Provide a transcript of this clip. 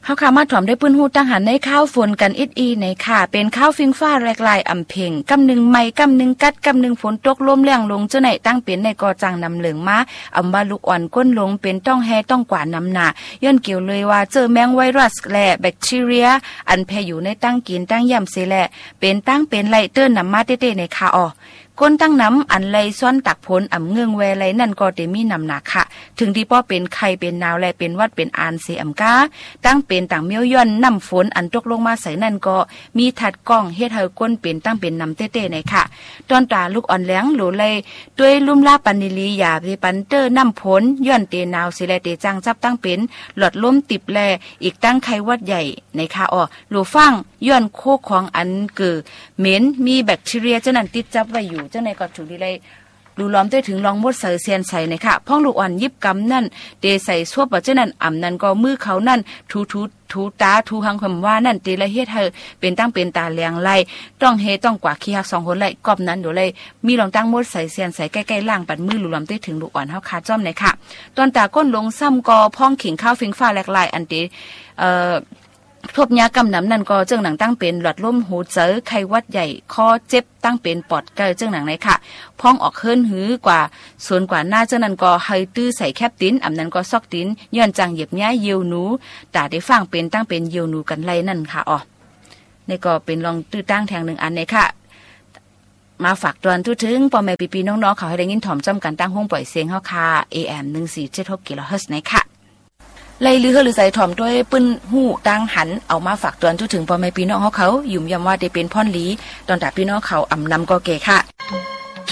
เฮาค่ะมาถ่อมได้ปื้นฮู้ตั้งหันในข้าวฝนกันอิดอีในค่ะเป็นข้าวฟิงฟ้าแรกลายอำเพ็งกำนึงไม้กำนึงกัดกำนึงฝนตกลมแรงลงเจ้าไหนตั้งเป็นในกอจังนำเหลืองมาอำบาลูกอ่อนก้นลงเป็นต้องแฮต้องกว่านำหนาย้อนเกี่ยวเลยว่าเจอแมงไวรัสและแบคทีเรียอันแพร่อยู่ในตั้งกินตั้งย่ำเสแลเป็นตั้งเป็นไลเตอร์นำมาเต้ๆในค่ะอ๋อก้นตั้งน้ำอันไลซ้อนตักผลอ่ำเงืองแวไลนั่นก็เตมีนำหนักค่ะถึงที่ป้อเป็นไข้เป็นนาวและเป็นวัดเป็นอานเสียมก้าตั้งเป็นต่างเมียวย่อนน้ำฝนอันตกลงมาใส่นั่นก็มีถัดกล้องเฮ็ดให้ก้นเป็นตั้งเป็นนำเต้ๆในค่ะตอนตาลูกอ่อนแหลงหลูไลด้วยลุ่มลาปันนิลียาไปปันเตอร์น้ำฝนย่อนเตนาวสิแลเตจังจับตั้งเป็นหลอดล้มติบแลอีกตั้งไข้วัดใหญ่ในค่ะอ้อหลูฟังย้อนโคของอันเกิดเหม็นมีแบคทีเรียเจ้านั้นติดจับไว้อยู่เจ้าในก็ถูกดีเลยดูล้อมได้ถึงลองมดเสือเซียนใส่นะคะพ่องลูกอ่อนยิบกำนั่นเตใส่ซวบว่าเจ้านั้นอ่ำนั่นก็มือเขานั่นทูตาทูหังคำว่านั่นเตละเฮ็ดเธอเป็นตั้งเป็นตาแรงไล่ต้องเฮต้องกว่าขี้หัก2คนไล่กอบนั้นเดี๋ยวเลยมีลองตั้งมดใส่เซียนใส่ใกล้ๆล่างปัดมือลูกล้อมได้ถึงลูกอ่อนเฮาคาจ้อมนะคะตอนตาก้นลงซ้ำกอพ่องขิงข้าวฟิงฟ้าแหลกลายอันเตทบยากำน้ำนั่นก็เจ้าหนังตั้งเป็นหลอดลมหูเจอไข้วัดใหญ่คอเจ็บตั้งเป็นปอดเกลเจ้าหนังไหนค่ะพ้องออกเฮิรนหือกว่าส่วนกว่าหน้าเจ้านั้นก็ให้ตื้อใส่แคบติ้นอำนั้นก็ซอกติ้นย้อนจังเหยียบย้ายเยียวหนูตาได้ฟังเป็นตั้งเป็นเยียวหนูกันไล่นั่นค่ะอ๋อนี่ก็เป็นลองตื้อตั้งแทงหนึ่งอันเลยค่ะมาฝากตอนทุถึงพ่อแม่พี่ๆน้องๆเขาให้ได้ยินถ่อมจำกันตั้งห้องปล่อยเสียงเฮาค่ะ AM 1476 กิโลเฮิรตซ์นะคะไล่ลือหรือใส่ถ่อมด้วยปื้นหู้ตังหันเอามาฝากตอนทุถึงพ่อแม่พี่น้องเขายุ่มยำว่าได้เป็นพ่อนหลีตอนตาพี่น้องเขาอ่ำนำก็เกค่ะ